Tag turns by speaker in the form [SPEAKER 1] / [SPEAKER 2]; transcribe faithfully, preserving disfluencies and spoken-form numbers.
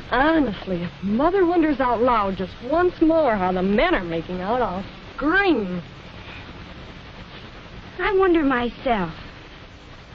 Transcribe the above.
[SPEAKER 1] Honestly, if Mother wonders out loud just once more how the men are making out, I'll scream.
[SPEAKER 2] I wonder myself.